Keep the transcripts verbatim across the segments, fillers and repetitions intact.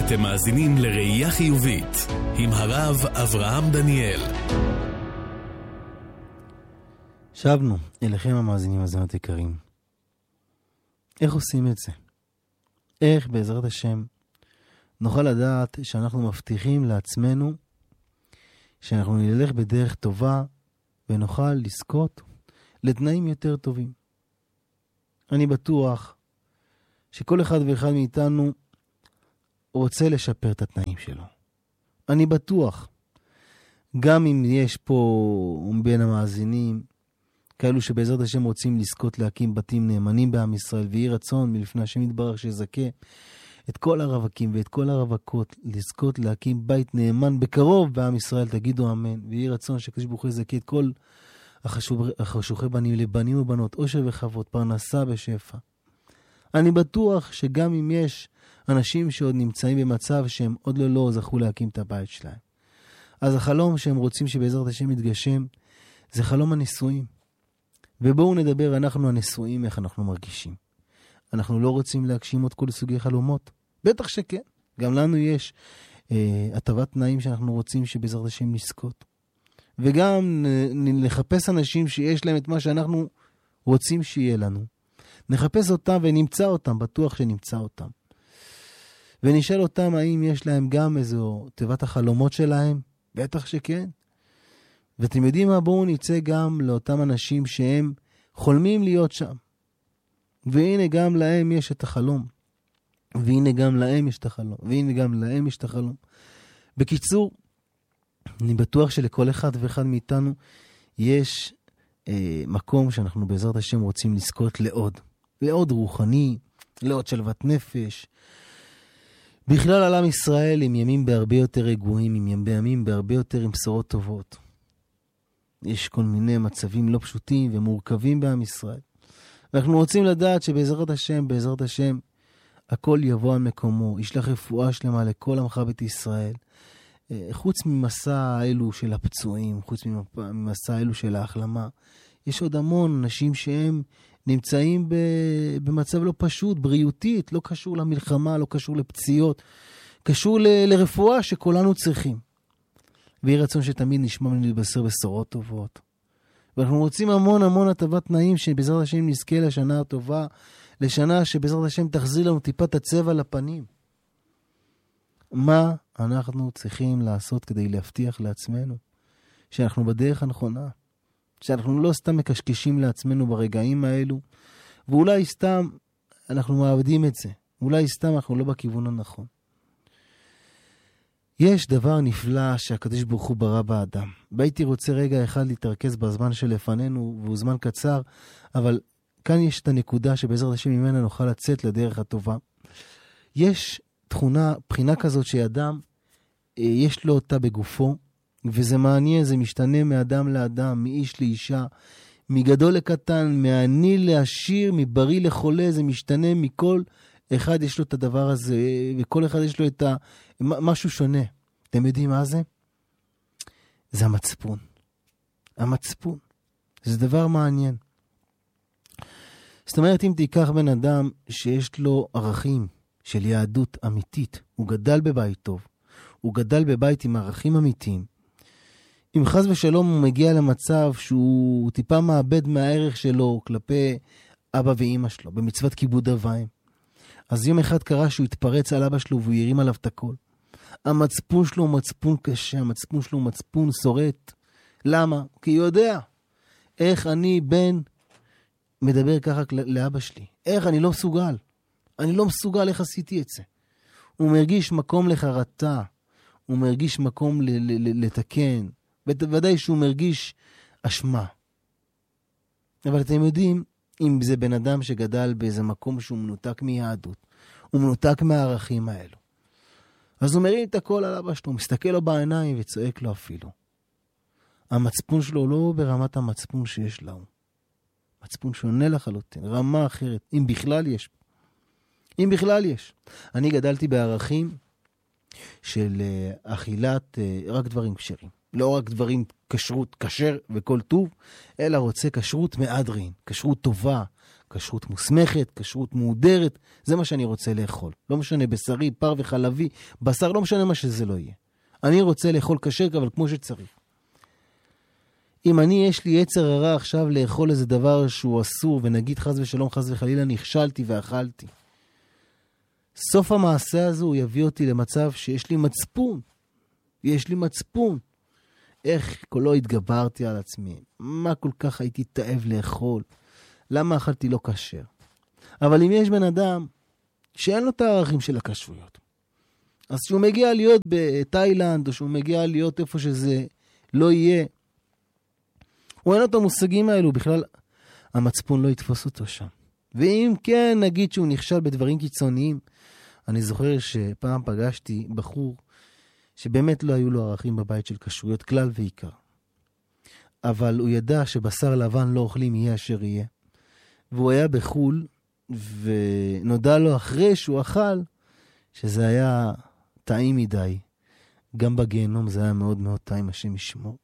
אתם מאזינים לראייה חיובית עם הרב אברהם דניאל. שבנו אליכם המאזינים והמאזינות יקרים. איך עושים את זה? איך בעזרת השם נוכל לדעת שאנחנו מבטיחים לעצמנו שאנחנו נלך בדרך טובה ונוכל לזכות לתנאים יותר טובים? אני בטוח שכל אחד ואחד מאיתנו רוצה לשפר את התנאים שלו. אני בטוח, גם אם יש פה בין המאזינים כאלו שבעזרת השם רוצים לזכות להקים בתים נאמנים בעם ישראל, ויהי רצון מלפני השם יתברך שיזכה את כל הרווקים ואת כל הרווקות לזכות להקים בית נאמן בקרוב בעם ישראל, תגידו אמן. ויהי רצון שקדוש ברוך הוא יזכה את כל החשוכי בנים לבנים ובנות, עושר וכבוד, פרנסה בשפע. אני בטוח שגם אם יש אנשים שעוד נמצאים במצב שהם עוד לא לא זכו להקים את הבית שלהם, אז החלום שהם רוצים שבעזרת השם יתגשם זה חלום הנישואים. ובואו נדבר אנחנו הנישואים איך אנחנו מרגישים. אנחנו לא רוצים להגשים עוד כל סוגי חלומות? בטח שכן. גם לנו יש אה, הטבת תנאים שאנחנו רוצים שבעזרת השם נזכות. וגם נחפש אנשים שיש להם את מה שאנחנו רוצים שיהיה לנו. נחפש אותם ונמצא אותם, בטוח שנמצא אותם. ונשאל אותם האם יש להם גם איזו תיבת החלומות שלהם? בטח שכן. ואתם יודעים מה? בואו נצא גם לאותם אנשים שהם חולמים להיות שם. והנה גם להם יש את החלום. והנה גם להם יש את החלום. והנה גם להם יש את החלום. בקיצור, אני בטוח שלכל אחד ואחד מאיתנו יש אה, מקום שאנחנו בעזרת השם רוצים לזכות לעוד. לעוד רוחני, לעוד שלוות נפש. בכלל על עם ישראל עם ימים בהרבה יותר רגועים, עם ימים בהרבה יותר עם בשורות טובות. יש כל מיני מצבים לא פשוטים ומורכבים בעם ישראל. ואנחנו רוצים לדעת שבעזרת השם, בעזרת השם, הכל יבוא על מקומו. ישלח רפואה שלמה לכל עמך בית ישראל. חוץ ממסע האלו של הפצועים, חוץ ממסע האלו של ההחלמה, יש עוד המון אנשים שהם נמצאים במצב לא פשוט, בריאותית, לא קשור למלחמה, לא קשור לפציעות, קשור ל- לרפואה שכולנו צריכים. ויהי רצון שתמיד נשמע לנו להתבשר בשורות טובות. ואנחנו רוצים המון המון הטבת תנאים שבעזרת השם נזכה לשנה הטובה, לשנה שבעזרת השם תחזיר לנו טיפת הצבע לפנים. מה אנחנו צריכים לעשות כדי להבטיח לעצמנו שאנחנו בדרך הנכונה, שאנחנו לא סתם מקשקשים לעצמנו ברגעים האלו, ואולי סתם אנחנו מאבדים את זה, אולי סתם אנחנו לא בכיוון הנכון. יש דבר נפלא שהקדוש ברוך הוא ברא באדם. והייתי רוצה רגע אחד להתרכז בזמן שלפנינו, והוא זמן קצר, אבל כאן יש את הנקודה שבעזרת השם ממנה נוכל לצאת לדרך הטובה. יש תכונה, בחינה כזאת שאדם, יש לו אותה בגופו, וזה מעניין, זה משתנה מאדם לאדם, מאיש לאישה, מגדול לקטן, מעני לעשיר, מבריא לחולה, זה משתנה מכל אחד יש לו את הדבר הזה, וכל אחד יש לו את ה... משהו שונה. אתם יודעים מה זה? זה המצפון. המצפון. זה דבר מעניין. זאת אומרת, אם תיקח בן אדם שיש לו ערכים של יהדות אמיתית, הוא גדל בבית טוב, הוא גדל בבית עם ערכים אמיתיים, אם חס ושלום הוא מגיע למצב שהוא טיפה מאבד מהערך שלו כלפי אבא ואמא שלו, במצוות כיבוד אביים, אז יום אחד קרה שהוא התפרץ על אבא שלו והוא ירים עליו את הכל. המצפון שלו הוא מצפון קשה, המצפון שלו הוא מצפון שורט. למה? כי הוא יודע איך אני בן מדבר ככה לאבא שלי. איך אני לא מסוגל. אני לא מסוגל איך עשיתי את זה. הוא מרגיש מקום לחרטה. הוא מרגיש מקום ל- ל- ל- לתקן. ודאי שהוא מרגיש אשמה. אבל אתם יודעים, אם זה בן אדם שגדל באיזה מקום שהוא מנותק מיהדות, הוא מנותק מהערכים האלו, אז הוא מרים את הכל על אבא שלו, הוא מסתכל לו בעיניים וצועק לו אפילו. המצפון שלו לא ברמת המצפון שיש לו. מצפון שונה לחלוטין, רמה אחרת, אם בכלל יש. אם בכלל יש. אני גדלתי בערכים של אכילת רק דברים כשרים. לא רק דברים כשרות, כשר וכל טוב, אלא רוצה כשרות מהדרין, כשרות טובה, כשרות מוסמכת, כשרות מהודרת, זה מה שאני רוצה לאכול. לא משנה, בשרי, פר וחלבי, בשר, לא משנה מה שזה לא יהיה. אני רוצה לאכול כשר, אבל כמו שצריך. אם אני, יש לי יצר הרע עכשיו לאכול איזה דבר שהוא אסור, ונגיד חס ושלום, חס וחלילה, נכשלתי ואכלתי. סוף המעשה הזה הוא יביא אותי למצב שיש לי מצפון. יש לי מצפון. איך כולו התגברתי על עצמי? מה כל כך הייתי תאב לאכול? למה אכלתי לא כשר? אבל אם יש בן אדם שאין לו את הערכים של הכשרויות, אז שהוא מגיע להיות בתאילנד, או שהוא מגיע להיות איפה שזה לא יהיה, הוא אין לו את המושגים האלו, בכלל המצפון לא יתפוס אותו שם. ואם כן, נגיד שהוא נכשל בדברים קיצוניים, אני זוכר שפעם פגשתי בחור שבאמת לא היו לו ערכים בבית של כשרויות כלל ועיקר. אבל הוא ידע שבשר לבן לא אוכלים יהיה אשר יהיה. והוא היה בחול, ונודע לו אחרי שהוא אכל, שזה היה טעים מדי. גם בגיהנום זה היה מאוד מאוד טעים, השם ישמור.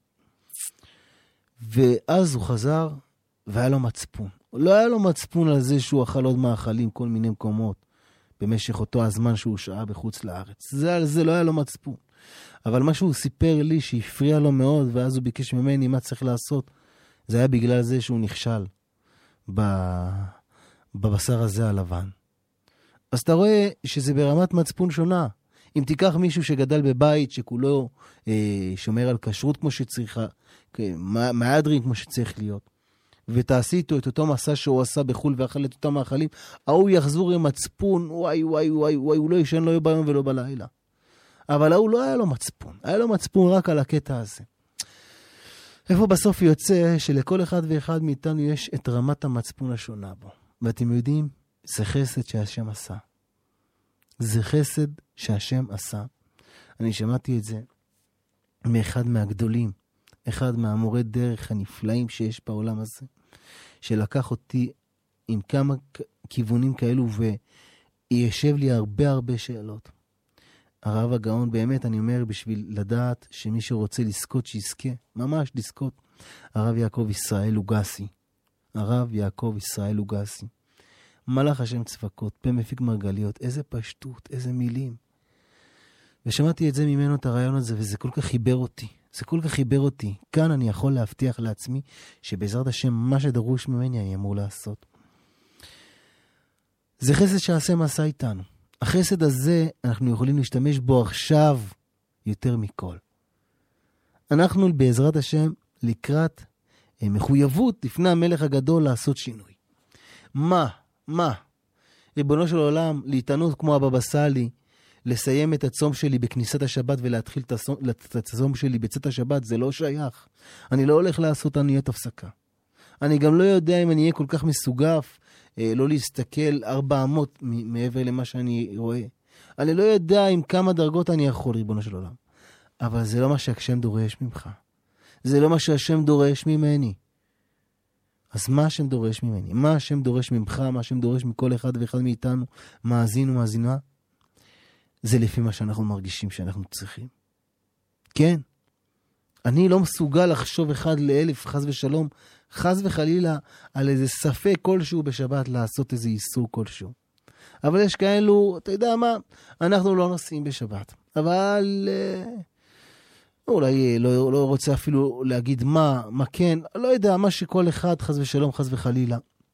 ואז הוא חזר, והיה לו מצפון. לא היה לו מצפון על זה שהוא אכל עוד מאכלים, כל מיני מקומות, במשך אותו הזמן שהוא שעה בחוץ לארץ. זה על זה לא היה לו מצפון. אבל מה שהוא סיפר לי שהפריע לו מאוד, ואז הוא ביקש ממני מה צריך לעשות, זה היה בגלל זה שהוא נכשל בבשר הזה הלבן. אז אתה רואה שזה ברמת מצפון שונה. אם תיקח מישהו שגדל בבית שכולו אה, שומר על כשרות כמו שצריכה, מהדרין כמו שצריך להיות, ותעשי איתו את אותו מסע שהוא עשה בחול ואכל את אותם מאכלים, ההוא יחזור עם מצפון, וואי וואי וואי וואי, הוא לא ישן לא ביום ולא בלילה. אבל ההוא לא היה לו מצפון, היה לו מצפון רק על הקטע הזה. איפה בסוף יוצא שלכל אחד ואחד מאיתנו יש את רמת המצפון השונה בו. ואתם יודעים, זה חסד שהשם עשה. זה חסד שהשם עשה. אני שמעתי את זה מאחד מהגדולים, אחד מהמורי דרך הנפלאים שיש בעולם הזה, שלקח אותי עם כמה כיוונים כאלו וישב לי הרבה הרבה שאלות. הרב הגאון, באמת אני אומר, בשביל לדעת שמי שרוצה לזכות שיזכה, ממש לזכות, הרב יעקב ישראל לוגסי. הרב יעקב ישראל לוגסי. מלאך השם צבקות, פה מפיק מרגליות, איזה פשטות, איזה מילים. ושמעתי את זה ממנו, את הרעיון הזה, וזה כל כך חיבר אותי. זה כל כך חיבר אותי. כאן אני יכול להבטיח לעצמי שבעזרת השם מה שדרוש ממני אני אמור לעשות. זה חסד שהשם עשה איתנו. החסד הזה אנחנו יכולים להשתמש בו עכשיו יותר מכל. אנחנו בעזרת השם לקראת מחויבות לפני המלך הגדול לעשות שינוי. מה? מה? ריבונו של עולם, להתענות כמו הבבא סאלי, לסיים את הצום שלי בכניסת השבת ולהתחיל את הצום שלי בצאת השבת, זה לא שייך. אני לא הולך לעשות עניות הפסקה. אני גם לא יודע אם אני אהיה כל כך מסוגף, אה, לא להסתכל ארבע אמות מעבר למה שאני רואה. אני לא יודע עם כמה דרגות אני יכול, ריבונו של עולם. אבל זה לא מה שהשם דורש ממך. זה לא מה שהשם דורש ממני. אז מה השם דורש ממני? מה השם דורש ממך? מה השם דורש מכל אחד ואחד מאיתנו? מאזין ומאזינה? זה לפי מה שאנחנו מרגישים שאנחנו צריכים. כן. אני לא מסוגל לחשוב אחד לאלף, חס ושלום, חס וחלילה, על איזה ספק כלשהו בשבת לעשות איזה איסור כלשהו. אבל יש כאלו, אתה יודע מה, אנחנו לא נוסעים בשבת. אבל אולי לא, לא רוצה אפילו להגיד מה, מה כן, לא יודע, מה שכל אחד, חס ושלום, חס וחלילה.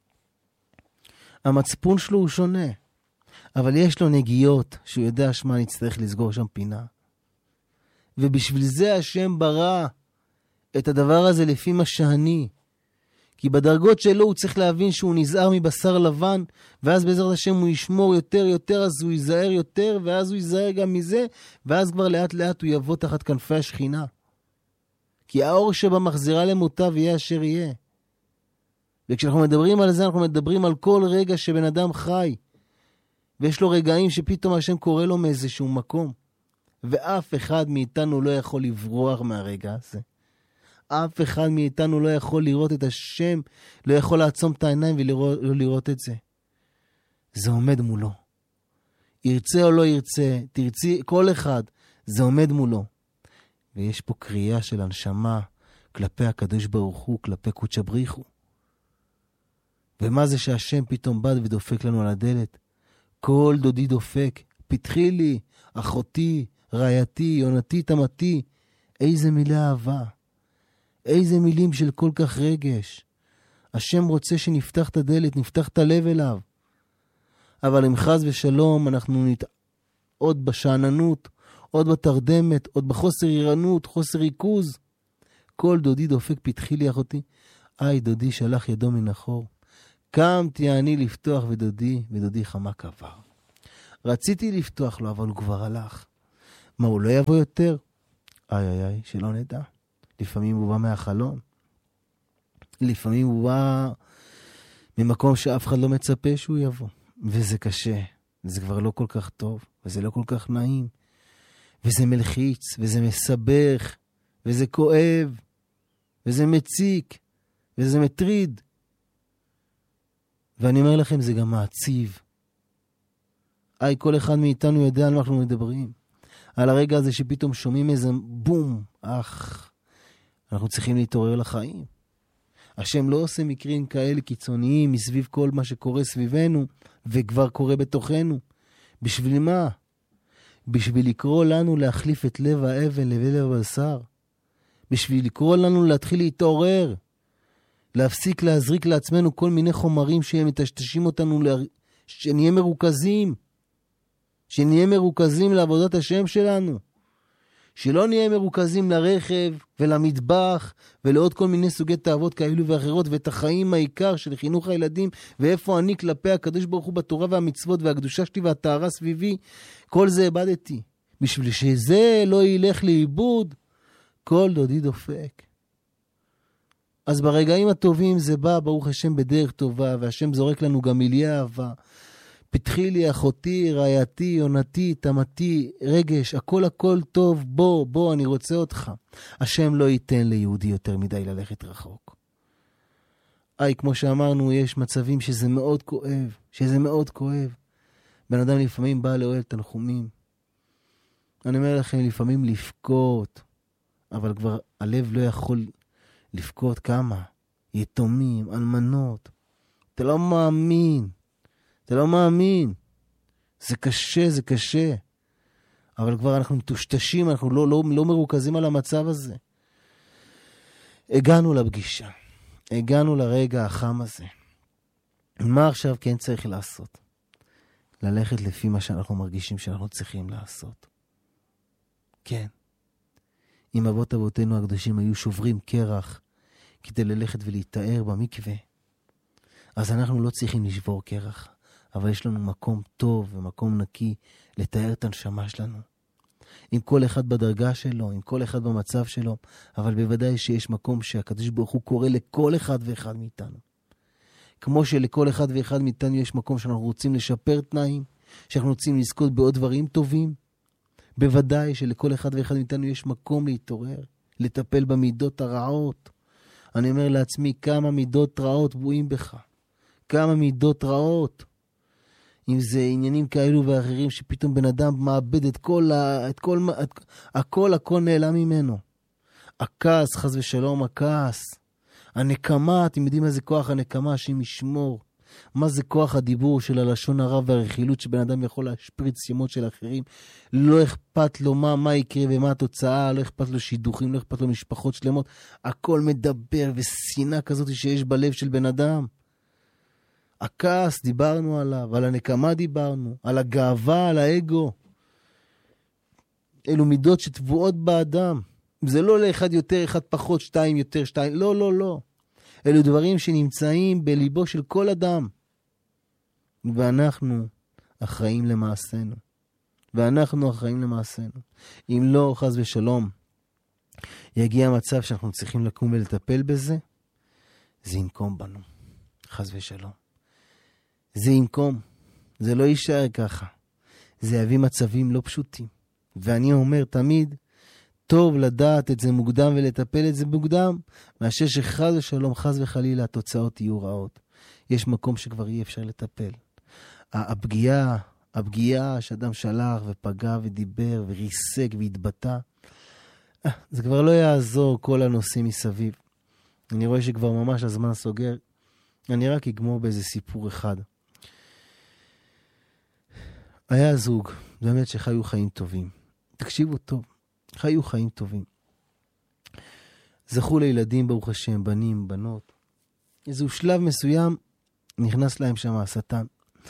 המצפון שלו הוא שונה. אבל יש לו נגיעות שהוא יודע שמה נצטרך לסגור שם פינה. ובשביל זה השם ברא את הדבר הזה לפי מה שאני. כי בדרגות שלו הוא צריך להבין שהוא נזהר מבשר לבן, ואז בעזרת השם הוא ישמור יותר יותר, אז הוא ייזהר יותר, ואז הוא ייזהר גם מזה, ואז כבר לאט לאט הוא יבוא תחת כנפי השכינה. כי האור שבה מחזירה למוטב יהיה אשר יהיה. וכשאנחנו מדברים על זה, אנחנו מדברים על כל רגע שבן אדם חי. ויש לו רגעים שפתאום השם קורא לו מאיזשהו מקום. ואף אחד מאיתנו לא יכול לברוח מהרגע הזה. אף אחד מאיתנו לא יכול לראות את השם, לא יכול לעצום את העיניים ולא לראות את זה. זה עומד מולו. ירצה או לא ירצה, תרצי, כל אחד, זה עומד מולו. ויש פה קריאה של הנשמה כלפי הקדוש ברוך הוא, כלפי קודש הבריחו. ומה זה שהשם פתאום בא ודופק לנו על הדלת? כל דודי דופק, פתחי לי, אחותי, רעייתי, יונתי, תמתי. איזה מילה אהבה. איזה מילים של כל כך רגש. השם רוצה שנפתח את הדלת, נפתח את הלב אליו. אבל אם חס ושלום אנחנו נת... עוד בשעננות, עוד בתרדמת, עוד בחוסר עירנות, חוסר ריכוז. כל דודי דופק, פתחי לי אחותי. איי, דודי שלח ידו מן החור. קמתי אני לפתוח ודודי, ודודי חמק עבר. רציתי לפתוח לו, אבל הוא כבר הלך. מה, הוא לא יבוא יותר? איי איי איי, שלא נדע. לפעמים הוא בא מהחלון. לפעמים הוא בא ממקום שאף אחד לא מצפה שהוא יבוא. וזה קשה. זה כבר לא כל כך טוב. וזה לא כל כך נעים. וזה מלחיץ. וזה מסבך. וזה כואב. וזה מציק. וזה מטריד. ואני אומר לכם, זה גם מעציב. איי, כל אחד מאיתנו יודע על מה אנחנו מדברים. על הרגע הזה שפתאום שומעים איזה בום. אך, אנחנו צריכים להתעורר לחיים. השם לא עושה מקרים כאלה קיצוניים מסביב כל מה שקורה סביבנו, וכבר קורה בתוכנו. בשביל מה? בשביל לקרוא לנו להחליף את לב האבן ללב הבשר. בשביל לקרוא לנו להתחיל להתעורר. להפסיק להזריק לעצמנו כל מיני חומרים שהם מטשטשים אותנו, שנהיה מרוכזים. שנהיה מרוכזים לעבודת השם שלנו. שלא נהיה מרוכזים לרכב ולמטבח ולעוד כל מיני סוגי תאוות כאלו ואחרות, ואת החיים העיקר של חינוך הילדים, ואיפה אני כלפי הקדוש ברוך הוא בתורה והמצוות והקדושה שלי והטהרה סביבי. כל זה הבדתי. בשביל שזה לא ילך לאיבוד, כל דודי דופק. אז ברגעים הטובים זה בא, ברוך השם, בדרך טובה, והשם זורק לנו גם מילי אהבה. פתחי לי אחותי, רעייתי, יונתי, תמתי, רגש, הכל הכל טוב, בוא, בוא, אני רוצה אותך. השם לא ייתן ליהודי יותר מדי ללכת רחוק. איי, כמו שאמרנו, יש מצבים שזה מאוד כואב, שזה מאוד כואב. בן אדם לפעמים בא לאוהל תנחומים. אני אומר לכם, לפעמים לפקות, אבל כבר הלב לא יכול לפקות כמה. יתומים, אלמנות. אתה לא מאמין. אתה לא מאמין. זה קשה, זה קשה. אבל כבר אנחנו מטושטשים, אנחנו לא, לא, לא מרוכזים על המצב הזה. הגענו לפגישה. הגענו לרגע החם הזה. מה עכשיו כן צריך לעשות? ללכת לפי מה שאנחנו מרגישים שאנחנו צריכים לעשות. כן. אם אבות אבותינו הקדושים היו שוברים קרח כדי ללכת ולהתאר במקווה, אז אנחנו לא צריכים לשבור קרח. אבל יש לנו מקום טוב ומקום נקי לתאר את הנשמה שלנו. עם כל אחד בדרגה שלו, עם כל אחד במצב שלו, אבל בוודאי שיש מקום שהקדוש ברוך הוא קורא לכל אחד ואחד מאיתנו. כמו שלכל אחד ואחד מאיתנו יש מקום שאנחנו רוצים לשפר תנאים, שאנחנו רוצים לזכות בעוד דברים טובים, בוודאי שלכל אחד ואחד מאיתנו יש מקום להתעורר, לטפל במידות הרעות. אני אומר לעצמי, כמה מידות רעות בואים בך, כמה מידות רעות. אם זה עניינים כאלו ואחרים שפתאום בן אדם מאבד את כל, ה, את כל, את, הכל, הכל נעלם ממנו. הכעס, חס ושלום, הכעס. הנקמה, אתם יודעים מה זה כוח הנקמה, השם ישמור. מה זה כוח הדיבור של הלשון הרע והרכילות שבן אדם יכול להשפריץ שמות של אחרים. לא אכפת לו מה, מה יקרה ומה התוצאה, לא אכפת לו שידוכים, לא אכפת לו משפחות שלמות. הכל מדבר ושנאה כזאת שיש בלב של בן אדם. הכעס דיברנו עליו, על הנקמה דיברנו, על הגאווה, על האגו. אלו מידות שטבועות באדם. זה לא לאחד יותר, אחד פחות, שתיים יותר, שתיים. לא, לא, לא. אלו דברים שנמצאים בליבו של כל אדם. ואנחנו אחראים למעשינו. ואנחנו אחראים למעשינו. אם לא, חס ושלום, יגיע מצב שאנחנו צריכים לקום ולטפל בזה, זה ינקום בנו. חס ושלום. זה ינקום. זה לא יישאר ככה. זה יביא מצבים לא פשוטים. ואני אומר תמיד, טוב לדעת את זה מוקדם ולטפל את זה מוקדם, מאשר שחס ושלום, חס וחלילה, התוצאות יהיו רעות. יש מקום שכבר אי אפשר לטפל. הפגיעה, הפגיעה שאדם שלח ופגע ודיבר וריסק והתבטא, זה כבר לא יעזור כל הנושאים מסביב. אני רואה שכבר ממש הזמן סוגר. אני רק אגמור באיזה סיפור אחד. היה זוג, באמת שחיו חיים טובים. תקשיבו טוב, חיו חיים טובים. זכו לילדים, ברוך השם, בנים, בנות. איזהו שלב מסוים נכנס להם שם השטן.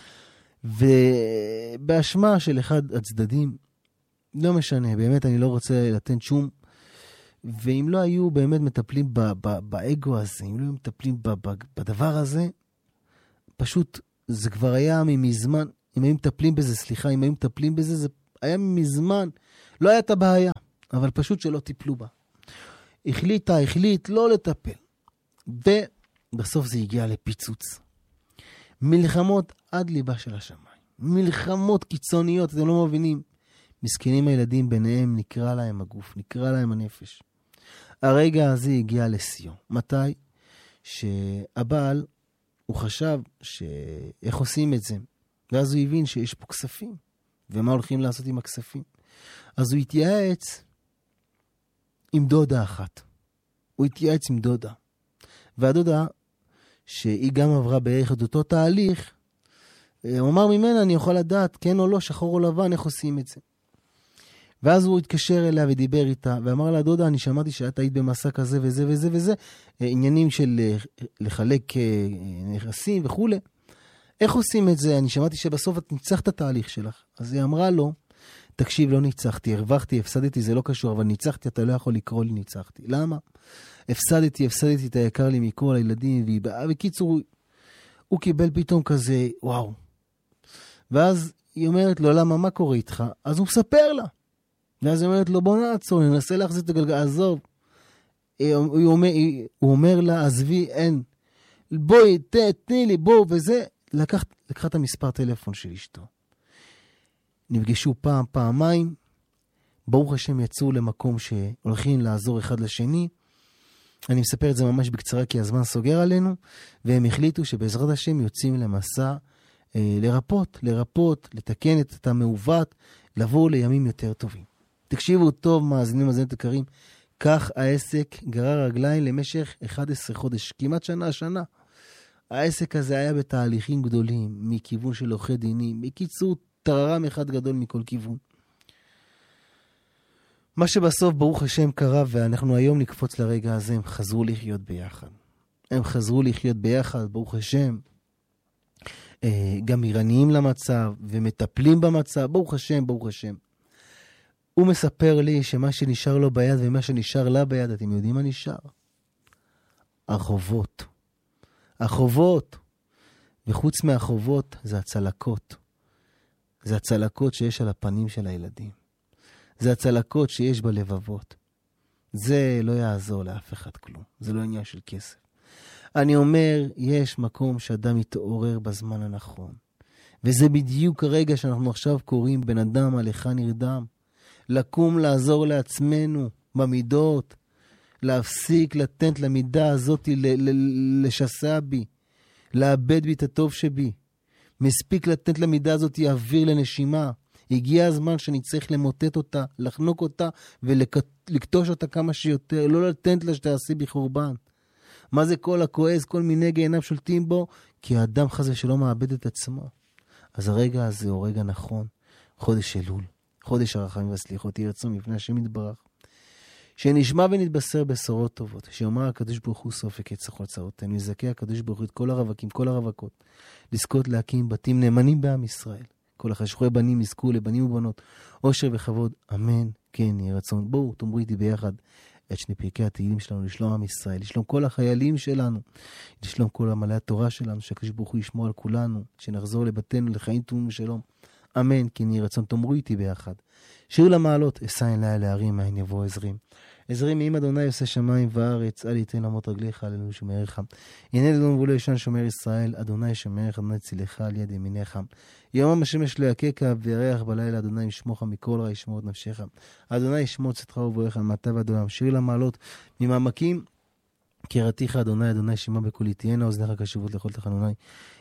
ובאשמה של אחד הצדדים, לא משנה, באמת אני לא רוצה לתת שום, ואם לא היו באמת מטפלים ב- ב- באגו הזה, אם לא היו מטפלים ב- ב- בדבר הזה, פשוט זה כבר היה מזמן, אם היו מטפלים בזה, סליחה, אם היו מטפלים בזה, זה היה מזמן, לא היה את הבעיה, אבל פשוט שלא טיפלו בה. החליטה, החליט לא לטפל. ובסוף זה הגיע לפיצוץ. מלחמות עד ליבה של השמיים. מלחמות קיצוניות, אתם לא מבינים. מסכנים הילדים ביניהם, נקרא להם הגוף, נקרא להם הנפש. הרגע הזה הגיע לסיום. מתי? שהבעל, הוא חשב שאיך עושים את זה. ואז הוא הבין שיש פה כספים. ומה הולכים לעשות עם הכספים? אז הוא התייעץ עם דודה אחת. הוא התייעץ עם דודה. והדודה, שהיא גם עברה בערך את אותו תהליך, הוא אמר ממנה, אני יכול לדעת, כן או לא, שחור או לבן, איך עושים את זה. ואז הוא התקשר אליה ודיבר איתה, ואמר לה, דודה, אני שמעתי שאת היית במסע כזה וזה וזה וזה, עניינים של לחלק נכסים וכו'. איך עושים את זה? אני שמעתי שבסוף את ניצחת את התהליך שלך. אז היא אמרה לו, תקשיב, לא ניצחתי, הרווחתי, הפסדתי, זה לא קשור, אבל ניצחתי, אתה לא יכול לקרוא לי ניצחתי. למה? הפסדתי, הפסדתי את היקר לי מכל הילדים, והיא באה, בקיצור, הוא, הוא קיבל פתאום כזה, וואו. ואז היא אומרת לו, למה, מה קורה איתך? אז הוא מספר לה. ואז היא אומרת לו, בוא נעצור, ננסה להחזיר את הגלגל, עזוב. הוא אומר, הוא אומר לה, עזבי, אין. בואי, תתני לי, בוא, וזה. לקח, לקחה את המספר טלפון של אשתו. נפגשו פעם, פעמיים. ברוך השם יצאו למקום שהולכים לעזור אחד לשני. אני מספר את זה ממש בקצרה כי הזמן סוגר עלינו. והם החליטו שבעזרת השם יוצאים למסע אה, לרפות, לרפות, לתקן את המעוות, לבוא לימים יותר טובים. תקשיבו טוב, מאזינים מאזינים יקרים. כך העסק גרר רגליים למשך אחד עשר חודש, כמעט שנה, שנה. העסק הזה היה בתהליכים גדולים, מכיוון של עורכי דינים, בקיצור, טררם אחד גדול מכל כיוון. מה שבסוף, ברוך השם, קרה, ואנחנו היום נקפוץ לרגע הזה, הם חזרו לחיות ביחד. הם חזרו לחיות ביחד, ברוך השם, גם עירניים למצב, ומטפלים במצב, ברוך השם, ברוך השם. הוא מספר לי שמה שנשאר לו ביד, ומה שנשאר לה ביד, אתם יודעים מה נשאר? החובות. החובות. וחוץ מהחובות, זה הצלקות. זה הצלקות שיש על הפנים של הילדים. זה הצלקות שיש בלבבות. זה לא יעזור לאף אחד כלום. זה לא עניין של כסף. אני אומר, יש מקום שאדם יתעורר בזמן הנכון. וזה בדיוק הרגע שאנחנו עכשיו קוראים בן אדם עליך נרדם. לקום לעזור לעצמנו במידות. להפסיק לתת למידה הזאת לשסע בי. לאבד בי את הטוב שבי. מספיק לתת למידה הזאת אוויר לנשימה. הגיע הזמן שאני צריך למוטט אותה, לחנוק אותה ולקטוש אותה כמה שיותר. לא לתת לה שתעשי בי חורבן. מה זה כל הכועס, כל מיני עיניו שולטים בו? כי האדם חזה שלא מאבד את עצמו. אז הרגע הזה הוא רגע נכון. חודש אלול. חודש הרחמים והסליחות ירצו מפני השם יתברך. שנשמע ונתבשר בשורות טובות, שיאמר הקדוש ברוך הוא סוף וקץ לכל צרותינו, יזכה הקדוש ברוך הוא את כל הרווקים, כל הרווקות, לזכות להקים בתים נאמנים בעם ישראל. כל החשוכי בנים יזכו לבנים ובנות, עושר וכבוד, אמן, כן, יהיה רצון. בואו, תאמרו איתי ביחד את שני פרקי התהילים שלנו, לשלום עם ישראל, לשלום כל החיילים שלנו, לשלום כל עמלי התורה שלנו, שהקדוש ברוך הוא ישמור על כולנו, שנחזור לבתינו לחיים טובים ושלום. אמן, כן, יהיה רצון. תאמרו איתי ביחד. שיר למעלות, אשא אלי להרים, מאין יבוא עזרים. עזרים עם אדוני עושה שמיים וארץ, אל יתן למות רגליך, עלינו שומריך. הנה אדון ולא ישן שומר ישראל, אדוני שומריך, אדוני צילך על יד ימיניך. יומם השמש לא יככה, וירח בלילה, אדוני ישמוך מכל רע ישמור את נפשך. אדוני ישמור צאתך ובואך, מעתה ועד עולם. שיר למעלות, ממעמקים קראתיך, אדוני, אדוני שמע בקולי, תהיינה אוזניך קשובות לכל תחנוני.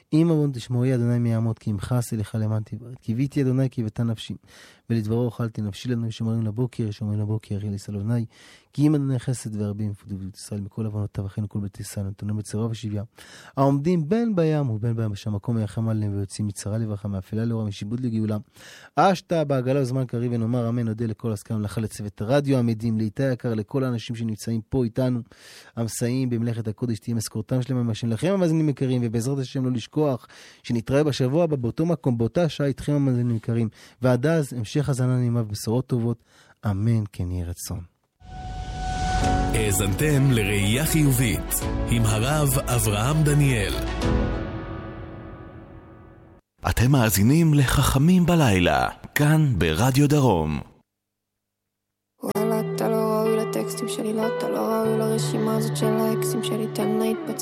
אם אבון תשמעי אדוני מי יעמוד, כי ימחס אליך למען תבעט. קיוויתי אדוני כי בתה נפשי, ולדברו אוכלתי נפשי לנו, שומרים לבוקר, שומרים לבוקר, יחי לישראל אדוני. כי אם אדוני חסד ורבים יפקדו בבית ישראל מכל עוונותיו, וכן כל בית ישראל נתונים בצרה ושביה. העומדים בין בים ובין בים בשם מקום יחם עליהם, ויוצאים מצרה לברכה, מאפלה לאורה, משיבוד לגאולה. אשתה בעגלה וזמן קריב, ונאמר אמן. נודה לכל עסקם, לך לצוות הרדיו עמדים, לאיתי יקר, לכל האנשים שנמצאים פה איתנו, המסייעים במלאכת הקודש, תהיה משכורתם שלהם מהשם. לכם המאזינים יקרים, ובעזרת השם לא לשכוח שנתראה בשבוע הבא באותו מקום, באותה שעה איתכם המאזינים יקרים. ועד אז המשך הזנה נעימה ובשורות טובות, אמן כן יהי רצון. האזנתם לראייה חיובית עם הרב אברהם דניאל. אתם מאזינים לחכמים בלילה, כאן ברדיו דרום. וואלה, אתה לא ראוי לטקסטים שלי, לא, אתה לא ראוי לרשימה הזאת של האקסים שלי, תן להתפצע.